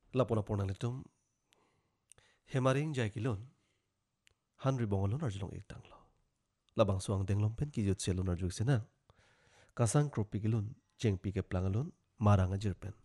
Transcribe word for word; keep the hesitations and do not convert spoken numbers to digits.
lapona porna letum hemaring jai kilon hanri bongolon arjulong ek tanglo labang suang denglom pen ki jut selon arjuk sena kasang kropi kilon jeng pi ke plangalon marang ajir pen